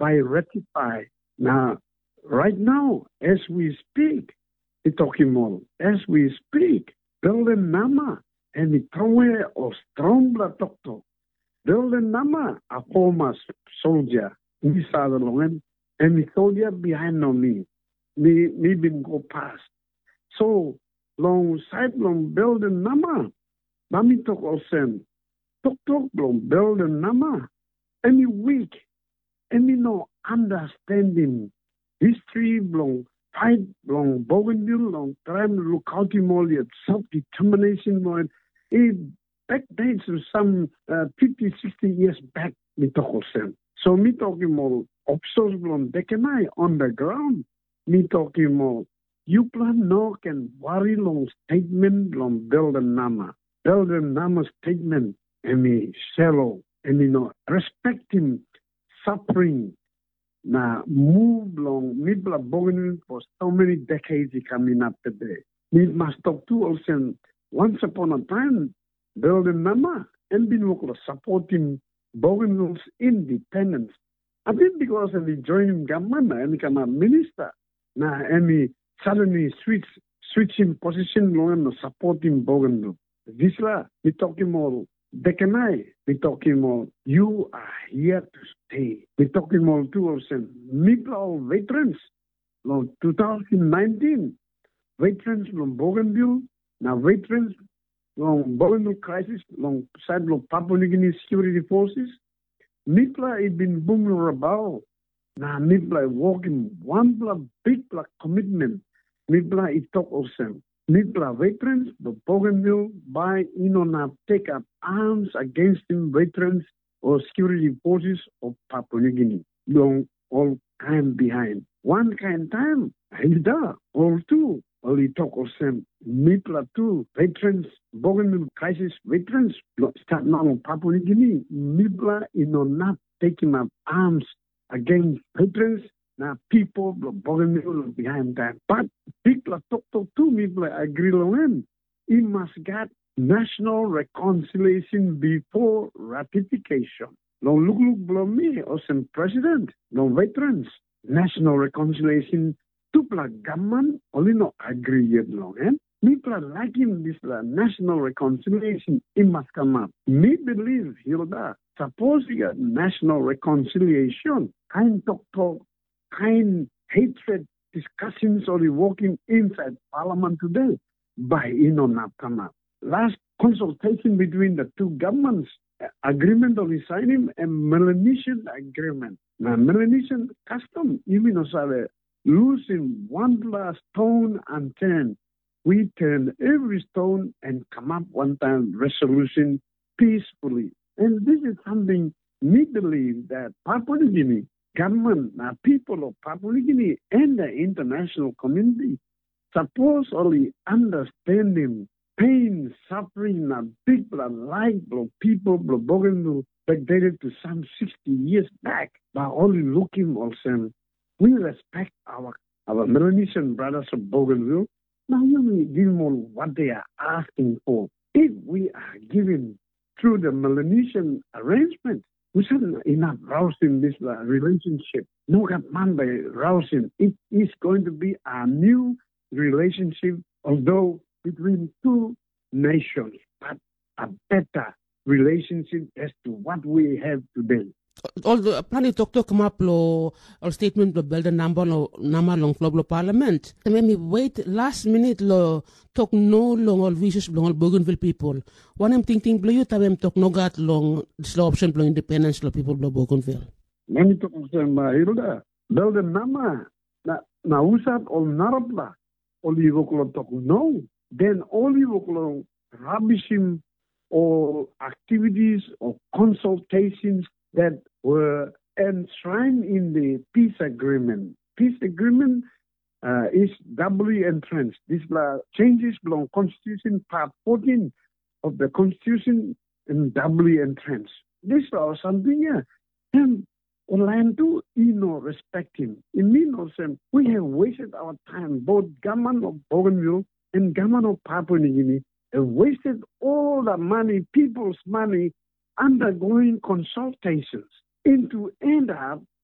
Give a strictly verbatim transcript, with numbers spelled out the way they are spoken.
by ratify. Now, right now, as we speak, Itokimol, as we speak, Belden Nama, and Itowe or Strongla Tokto. Belden Nama, a former soldier, Misalongan, and the soldier behind on me. Me, me been go past. So, long side long Belden Nama, Mami Tok Olsen, Tok Tok long Belden Nama, any weak, any no understanding, history long, fight long, Bougainville long, time lookout moliet, self-determination long, it backdates to some uh, fifty, sixty years back, me Tok Olsen. So me talking more obsos long dekenai on the ground, me talking more. You plan no can worry long statement long Belden Nama. Belden Nama statement and me shallow and you know respect him suffering na move long mibla Bougainville for so many decades coming up today. We must talk to also once upon a time Belden Nama and been supporting Bougainville's independence. I think because of the joining government and become a minister na and me suddenly switch switching position long and supporting Bougainville. This la we talking more Dekanai, we talking more you are here to stay. We talking more too also Mibla veterans long two thousand nineteen veterans from Bougainville now veterans long Bougainville crisis long side of Papua New Guinea security forces. Mibla it been boom rabao. Now Mibla walking one block big block commitment. Mibla it talk also. Mibla veterans, the Bougainville by Inona take up arms against them veterans or security forces of Papua New Guinea. Long all time behind. One kind time, Hilda, all two. Only talk of them. Mibla two, veterans, Bougainville crisis veterans, start now in Papua New Guinea. Mibla Inona taking up arms against veterans. Now, people, Bougainville behind that. But people talk to me, I agree with him. He must get national reconciliation before ratification. No look, look, below me, or some president, no veterans. National reconciliation, to the government, only no agree yet long. Eh? People like him, this uh, national reconciliation, it must come up. Me believe, Hilda, suppose you get national reconciliation, kind talk talk. Kind hatred discussions or walking inside Parliament today by Inona Tama. Last consultation between the two governments, uh, agreement of signing a Melanesian agreement. Now, Melanesian custom, even osale, losing one last stone and turn. We turn every stone and come up one time resolution peacefully. And this is something we believe that Papua New Guinea government, uh, people of Papua New Guinea and the international community supposedly understanding pain, suffering, uh, people like people of Bougainville backdated to some sixty years back by only looking also. We respect our our Melanesian brothers of Bougainville. Now you give them all what they are asking for. If we are given through the Melanesian arrangement, we said enough rousing this uh, relationship. No man by rousing. It is going to be a new relationship, although between two nations, but a better relationship as to what we have today. Although plani talk to come up lo or statement lo Belden number lo nama long global parliament. When we wait last minute lo talk no long all wishes long Bougainville people. One am thinking blue you time talk no got long this option lo independence lo people lo Bougainville. Many talk saying ma Hilda Belden nama na na usat all narapla only voklo talk no. Then only voklo rubbishing or activities or consultations that were enshrined in the peace agreement. Peace agreement uh, is doubly entrenched. These changes belong Constitution Part fourteen of the Constitution and doubly entrenched. This was something, yeah. And Orlando, you know, respect him. In me, also, we have wasted our time. Both government of Bougainville and government of Papua New Guinea have wasted all the money, people's money, undergoing consultations, and to end up